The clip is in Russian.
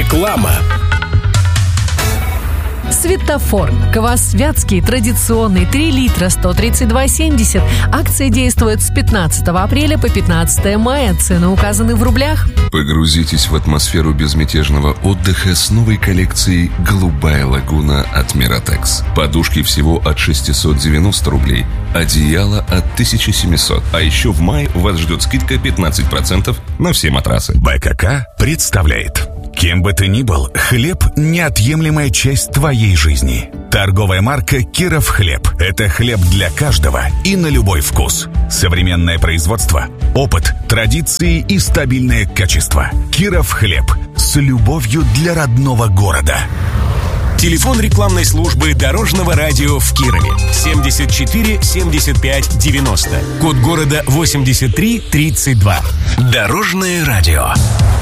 Реклама. Светофор. Квас Вятский традиционный 3 литра 132,70. Акция действует с 15 апреля по 15 мая. Цены указаны в рублях. Погрузитесь в атмосферу безмятежного отдыха с новой коллекцией «Голубая лагуна» от Miratex. Подушки всего от 690 рублей, одеяло от 1700. А еще в мае вас ждет скидка 15% на все матрасы. БКК представляет: кем бы ты ни был, хлеб – неотъемлемая часть твоей жизни. Торговая марка «Киров хлеб» – это хлеб для каждого и на любой вкус. Современное производство, опыт, традиции и стабильное качество. «Киров хлеб» с любовью для родного города. Телефон рекламной службы Дорожного радио в Кирове 74 75 90. Код города 83 32. Дорожное радио.